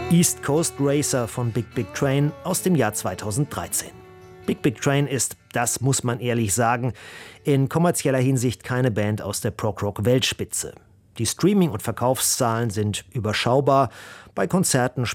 East Coast Racer von Big Big Train aus dem Jahr 2013. Big Big Train ist, das muss man ehrlich sagen, in kommerzieller Hinsicht keine Band aus der Prog-Rock-Weltspitze. Die Streaming- und Verkaufszahlen sind überschaubar. Bei Konzerten